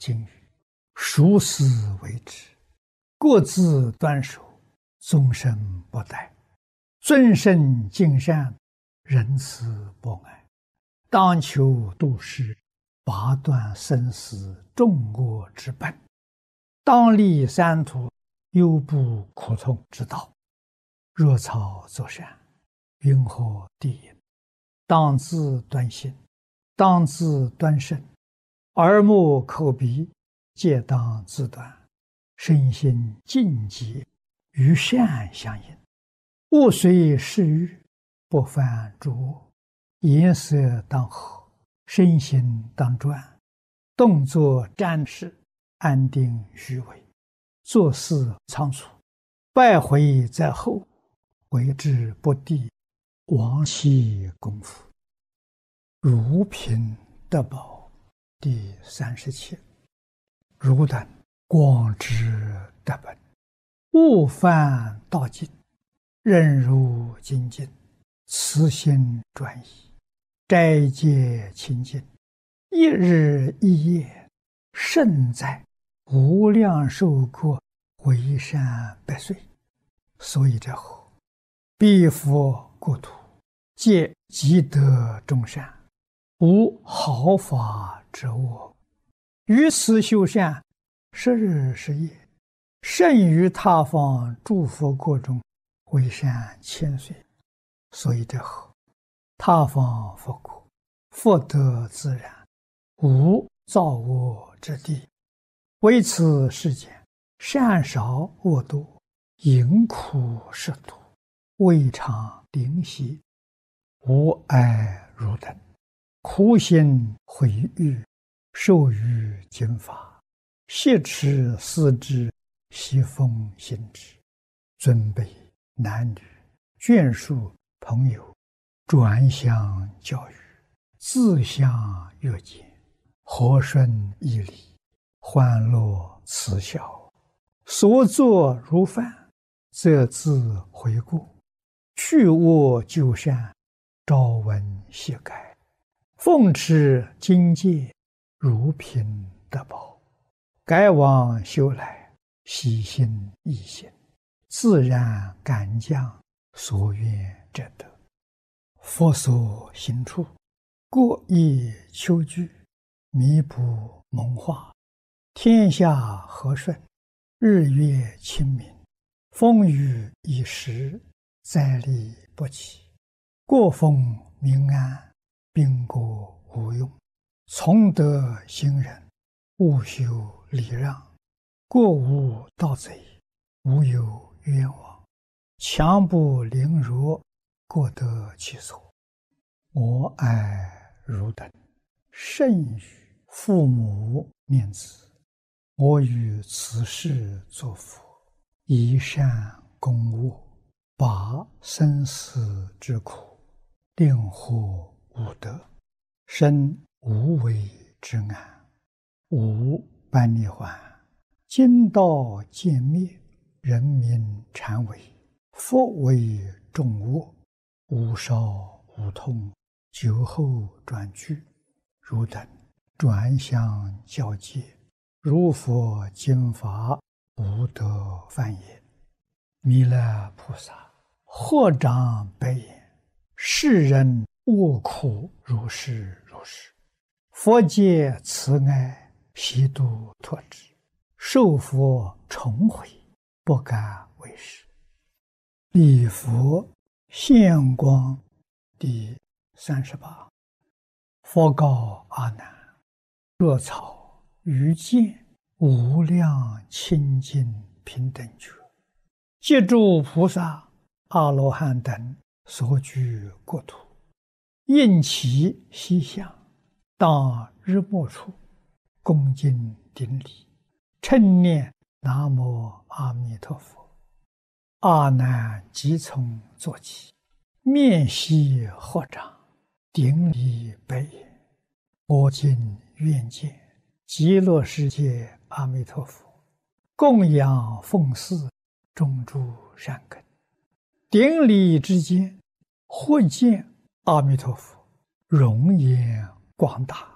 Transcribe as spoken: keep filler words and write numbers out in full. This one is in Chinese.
经语，熟思为之，各自端守，终身不殆。尊圣敬善，仁慈博爱，当求度世，拔断生死众恶之本，当立三途，忧怖苦痛之道。若草作善，云何地也？当自端心，当自端身，耳目口鼻皆当自端，身心净洁，与善相应。勿随世欲，不犯诸恶。颜色当和，身心当专，动作瞻视，安定虚伪，做事仓促，败毁在后，为之不第，亡其功夫。如贫得宝第三十七。汝等广知德本，勿犯道尽，任如精进，慈心专一，斋戒清净，一日一夜，胜在无量寿国，为善百岁。所以者何？彼佛国土，皆积德众善，无毫发之恶。于此修善，十日十夜，胜于他方诸佛国中，为善千岁。所以者何？他方佛国，福德自然，无造恶之地。为此世间，善少恶多，淫苦食毒，未尝灵犀。吾爱汝等，苦心毁誉，受于经法，挟持思之，习奉行之。尊卑男女，眷属朋友，转相教育，自相约见，和顺义理，欢乐慈孝。所作如犯，则自悔过，去恶就善，朝闻夕改。奉持经戒，如贫得宝，改往修来，喜心易行，自然感降所愿者得。佛所行处，各以求具，弥补蒙化，天下和顺，日月清明，风雨已时，灾利不起，国风民安，兵国无用。从德行人，勿修礼让，过无盗贼，无有冤枉。强不凌弱，各得其所。我爱汝等，甚于父母念子。我于此世作佛，以善攻恶，拔生死之苦，令获无得，生无为之安，无般涅槃。今道渐灭，人民禅为，佛为众恶，无少无痛，久后转居。汝等转相教戒，如佛经法，无得犯也。弥勒菩萨合掌白言：世人恶苦如是如是，佛界慈爱，悉度脱之，受佛重回，不敢为是。礼佛现光第三十八。佛告阿难：若草于见无量清净平等觉，借诸菩萨阿罗汉等所居国土，应其西向，当日暮处，恭敬顶礼，称念南无阿弥陀佛。阿难即从坐起，面悉合掌，顶礼白言：我今愿见极乐世界阿弥陀佛，供养奉祀种诸善根。顶礼之间，或见阿弥陀佛容颜广大，